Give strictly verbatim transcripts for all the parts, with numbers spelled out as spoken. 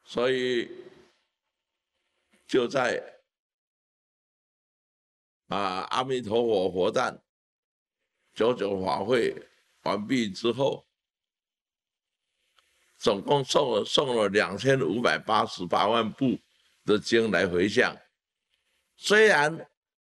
所以就在啊阿弥陀佛佛诞九九法会完毕之后，总共送了送了两千五百八十八万部的经来回向。虽然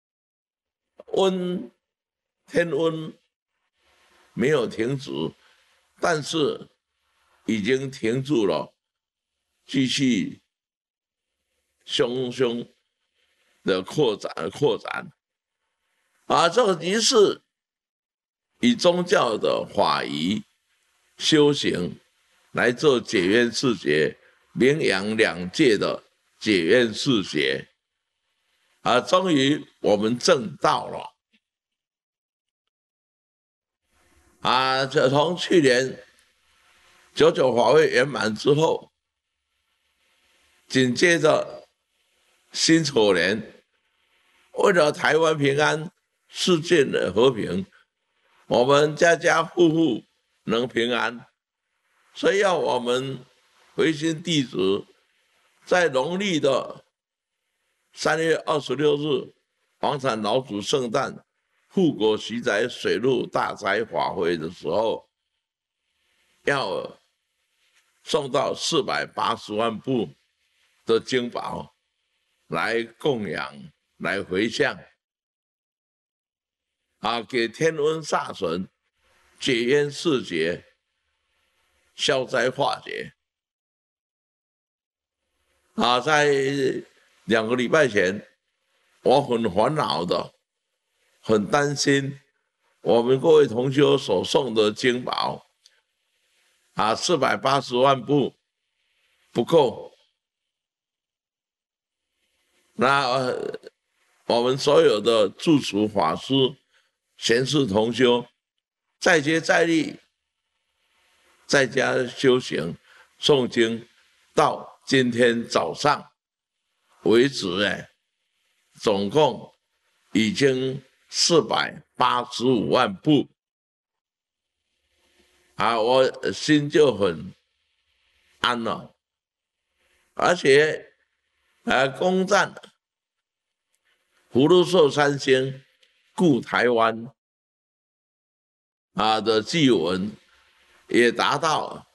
温天温没有停止，但是已经停住了，继续汹汹的扩展扩展。啊，这个仪式以宗教的法仪修行来做解冤释结，名扬两界的解冤释结。啊，终于我们证到了。啊，这从去年九九法会圆满之后，紧接着辛丑年，为了台湾平安、世界的和平，我们家家户户能平安，所以要我们回心弟子，在农历的三月二十六日，黄产老祖圣诞护国习灾水陆大灾法会的时候，要送到四百八十万部的经宝来供养、来回向，啊，给天瘟煞神解冤释结、消灾化解。啊，在两个礼拜前，我很烦恼的，很担心我们各位同修所送的经宝，啊，四百八十万部不够。那、呃、我们所有的住持法师、贤士同修，再接再厉，在家修行诵经，到今天早上为止，哎，总共已经四百八十五万部。啊，我心就很安了，而且，呃，攻占福禄寿三星顾台湾啊的祭文，也达到